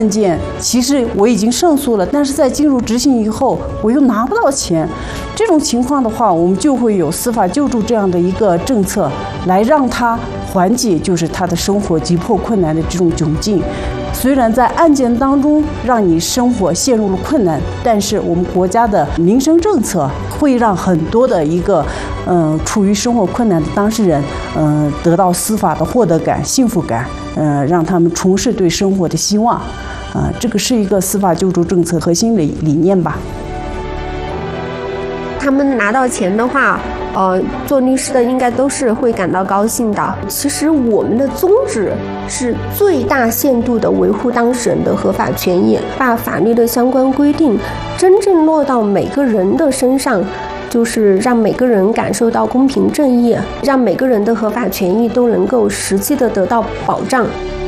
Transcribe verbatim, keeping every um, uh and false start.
案件其实我已经胜诉了，但是在进入执行以后，我又拿不到钱。这种情况的话，我们就会有司法救助这样的一个政策，来让他缓解就是他的生活急迫困难的这种窘境。虽然在案件当中让你生活陷入了困难，但是我们国家的民生政策会让很多的一个嗯、呃、处于生活困难的当事人嗯、呃、得到司法的获得感、幸福感，呃让他们重拾对生活的希望，啊、呃、这个是一个司法救助政策核心理理念吧。 他们拿到钱的话，呃，做律师的应该都是会感到高兴的。其实我们的宗旨是最大限度地维护当事人的合法权益，把法律的相关规定真正落到每个人的身上，就是让每个人感受到公平正义，让每个人的合法权益都能够实际地得到保障。